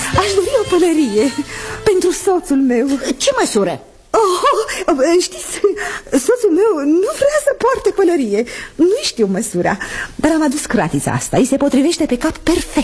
Aș dori o pălărie pentru soțul meu. Ce măsură? Știți, soțul meu nu vrea să poarte pălărie. Nu știu măsura, dar am adus cratița asta. Îi se potrivește pe cap perfect.